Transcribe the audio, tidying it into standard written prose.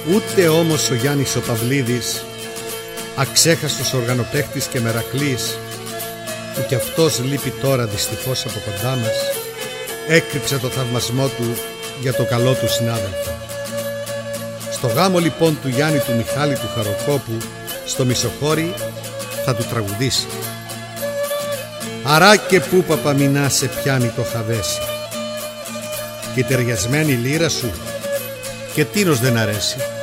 Ούτε όμως ο Γιάννης ο Παυλίδης, αξέχαστος οργανοπαίχτης και μερακλής, που κι αυτός λείπει τώρα δυστυχώς από κοντά μας, έκρυψε το θαυμασμό του για το καλό του συνάδελφο. Στο γάμο λοιπόν του Γιάννη του Μιχάλη του Χαροκόπου στο Μισοχώρι θα του τραγουδήσει: «Αρά και πού παπαμινά σε πιάνει το χαβέσι, και η ταιριασμένη λύρα σου και τίνος δεν αρέσει.